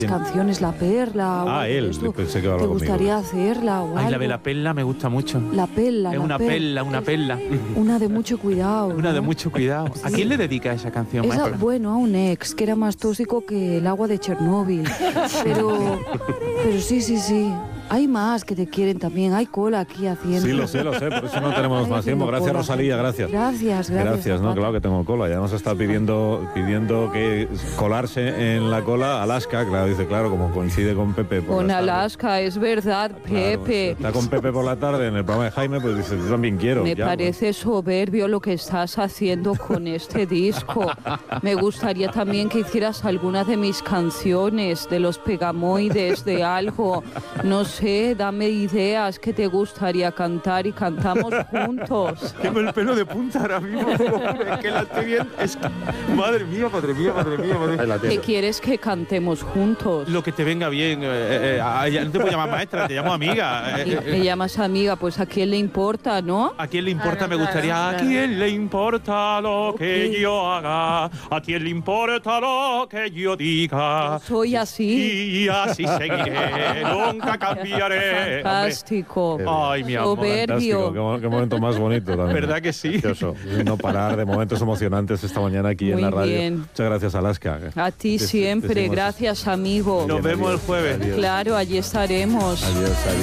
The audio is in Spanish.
canciones, La Perla. Él, pensé que iba a hablar ¿Te gustaría hacerla o algo? Ay, la de La Perla me gusta mucho. La Perla. Es una perla. Una de mucho cuidado. Una de mucho cuidado. ¿A quién le dedica esa canción, maestra? Bueno, a un ex que era más tóxico que el agua de Chernóbil. Pero sí. Hay más que te quieren también. Hay cola aquí haciendo. Sí, lo sé. Por eso no tenemos más tiempo. Gracias, cola. Rosalía, gracias. Gracias, no, claro que tengo cola. Ya nos está pidiendo que colarse en la cola Alaska. Claro, dice, como coincide con Pepe. Con Alaska, es verdad, Pepe. Está con Pepe por la tarde en el programa de Jaime, pues dice, yo también quiero. Me parece soberbio lo que estás haciendo con este disco. Me gustaría también que hicieras alguna de mis canciones, de los Pegamoides, de algo. No sé, dame ideas que te gustaría cantar y cantamos juntos. Tengo el pelo de punta ahora mismo. Es que la estoy viendo. Madre mía. ¿Qué quieres que cantemos juntos? Lo que te venga bien. No te puedo llamar maestra, te llamo amiga. Me llamas amiga, pues ¿a quién le importa, no? ¿A quién le importa? Me gustaría. ¿A quién le importa lo que yo haga? ¿A quién le importa lo que yo diga? Soy así. Y así seguiré. Nunca cambiaré. Fantástico. Ay, mi amor. Soberbio. Qué momento más bonito también. ¿Verdad que sí? Precioso. No parar de momentos emocionantes esta mañana aquí en la radio. Bien. Muchas gracias, Alaska. A ti siempre. Gracias, amigo. Nos vemos el jueves. Adiós. Claro, allí estaremos. Adiós.